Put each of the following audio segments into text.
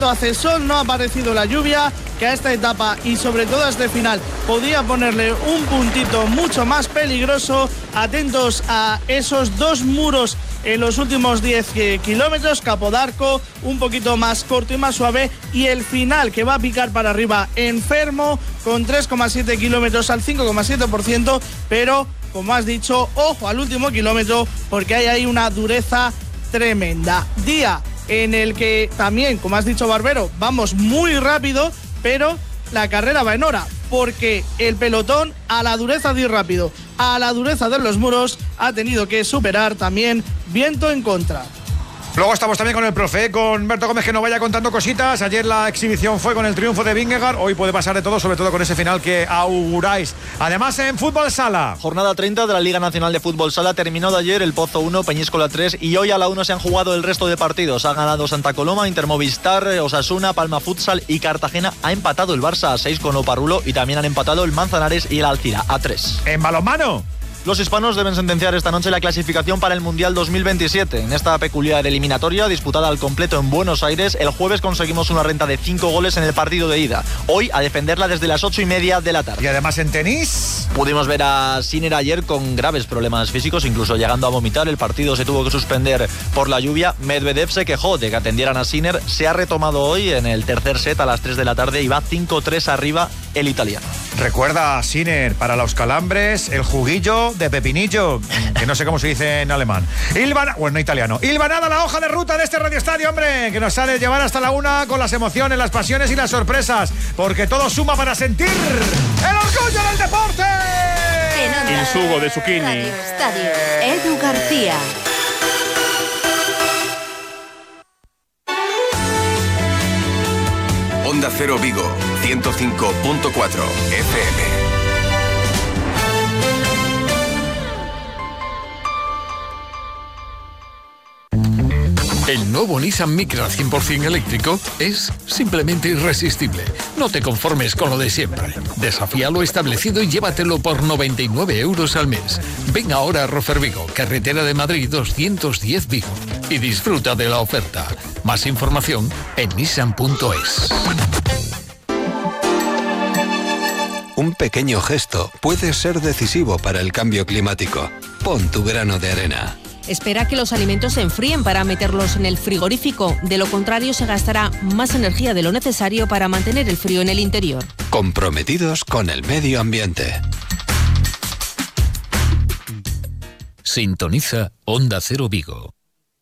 Hace sol, no ha aparecido la lluvia, que a esta etapa y sobre todo a este final podía ponerle un puntito mucho más peligroso. Atentos a esos dos muros en los últimos 10 kilómetros, Capodarco un poquito más corto y más suave, y el final que va a picar para arriba enfermo con 3,7 kilómetros al 5,7%, pero como has dicho, ojo al último kilómetro porque hay ahí una dureza tremenda. Día en el que también, como has dicho Barbero, vamos muy rápido, pero la carrera va en hora, porque el pelotón, a la dureza de ir rápido, a la dureza de los muros, ha tenido que superar también viento en contra. Luego estamos también con el profe, con Berto Gómez, que nos vaya contando cositas. Ayer la exhibición fue con el triunfo de Vingegaard. Hoy puede pasar de todo, sobre todo con ese final que auguráis. Además, en Fútbol Sala, jornada 30 de la Liga Nacional de Fútbol Sala. Terminó de ayer el Pozo 1, Peñíscola 3, y hoy a la 1 se han jugado el resto de partidos. Ha ganado Santa Coloma, Intermovistar, Osasuna, Palma Futsal y Cartagena. Ha empatado el Barça a 6 con Oparrulo, y también han empatado el Manzanares y el Alcira a 3. En balonmano, los hispanos deben sentenciar esta noche la clasificación para el Mundial 2027. En esta peculiar eliminatoria, disputada al completo en Buenos Aires, el jueves conseguimos una renta de 5 goles en el partido de ida. Hoy a defenderla desde las 8:30 de la tarde. Y además en tenis, pudimos ver a Sinner ayer con graves problemas físicos, incluso llegando a vomitar. El partido se tuvo que suspender por la lluvia. Medvedev se quejó de que atendieran a Sinner. Se ha retomado hoy en el tercer set a las 3 de la tarde y va 5-3 arriba el italiano. Recuerda a Sinner para los calambres, el juguillo de pepinillo, que no sé cómo se dice en alemán. Bueno, italiano. Hilvanada la hoja de ruta de este Radio Estadio, hombre, que nos sale llevar hasta la 1 con las emociones, las pasiones y las sorpresas, porque todo suma para sentir el orgullo del deporte. El sugo de zucchini. Radio Estadio, Edu García. Onda Cero Vigo, 105.4 FM. El nuevo Nissan Micra 100% eléctrico es simplemente irresistible. No te conformes con lo de siempre. Desafía lo establecido y llévatelo por 99 euros al mes. Ven ahora a Rofer Vigo, carretera de Madrid 210 Vigo, y disfruta de la oferta. Más información en nissan.es. Un pequeño gesto puede ser decisivo para el cambio climático. Pon tu grano de arena. Espera que los alimentos se enfríen para meterlos en el frigorífico. De lo contrario, se gastará más energía de lo necesario para mantener el frío en el interior. Comprometidos con el medio ambiente. Sintoniza Onda Cero Vigo.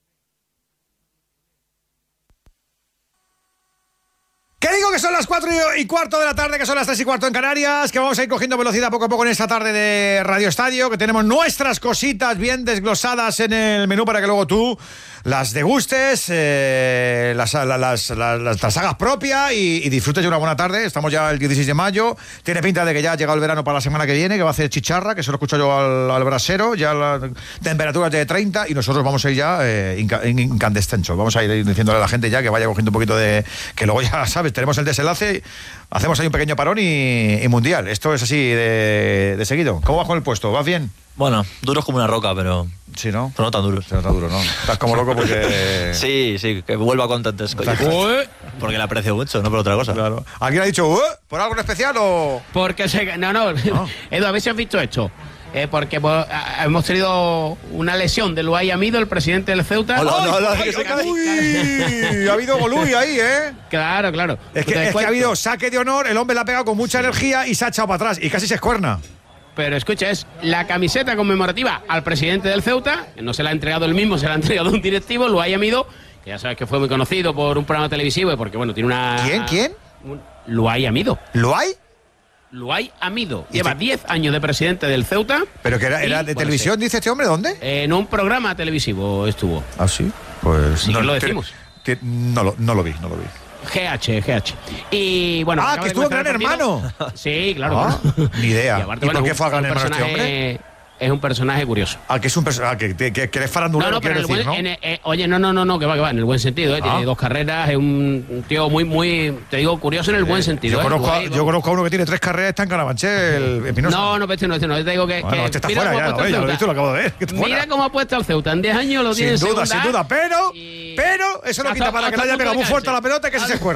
¿Qué digo que son las 4:15 de la tarde, que son las 3:15 en Canarias, que vamos a ir cogiendo velocidad poco a poco en esta tarde de Radio Estadio, que tenemos nuestras cositas bien desglosadas en el menú para que luego tú las degustes, las hagas propia y disfrutes de una buena tarde. Estamos ya el 16 de mayo, tiene pinta de que ya ha llegado el verano para la semana que viene, que va a hacer chicharra, que se lo escucho yo al brasero, ya las temperaturas de 30 y nosotros vamos a ir ya incandescensos. Vamos a ir diciéndole a la gente ya que vaya cogiendo un poquito de... que luego ya sabes, tenemos el desenlace, hacemos ahí un pequeño parón y mundial. Esto es así de seguido. ¿Cómo vas con el puesto? ¿Vas bien? Bueno, duros como una roca, pero... Sí, ¿no? Pero no tan duros. No tan duro, ¿no? Estás como loco porque... Sí, que vuelva con Tantesco. Porque le aprecio mucho, no por otra cosa. Claro. ¿Alguien ha dicho por algo en especial o...? Porque no. Edu, a ver si has visto esto. Porque hemos tenido una lesión de Luay Amido, el presidente del Ceuta. ¡Uy! Ha habido golui ahí, ¿eh? Claro. Es que ha habido saque de honor, el hombre la ha pegado con mucha energía y se ha echado para atrás y casi se escuerna. Pero escucha, es la camiseta conmemorativa al presidente del Ceuta, que no se la ha entregado él mismo, se la ha entregado un directivo, Luay Amido, que ya sabes que fue muy conocido por un programa televisivo y porque, bueno, tiene una... ¿Quién? Luay Amido. ¿Luay? Luay Amido. Lleva 10 años de presidente del Ceuta. ¿Pero que era de televisión, dice este hombre? ¿Dónde? En un programa televisivo estuvo. ¿Ah, sí? Pues... Sí, no lo decimos. No lo vi. GH. Y bueno... Ah, que estuvo Gran Hermano. Sí, claro. Ni idea. Aparte, ¿Y por qué fue a Gran Hermano este hombre? Es un personaje curioso. Ah, que es un personaje que eres farandulero, pero quieres decir, ¿no? Oye, no, que va, en el buen sentido, tiene 2 carreras, es un tío muy, te digo, curioso en el buen sentido. Yo conozco a uno que tiene 3 carreras, está en Carabanchel, Espinosa. No, este no, te digo que... Bueno, este está fuera ya, ya lo he visto, lo acabo de ver. Mira cómo ha puesto al Ceuta, en 10 años lo tiene sin duda, pero eso no quita para que le haya pegado muy fuerte a la pelota y que se escuerda.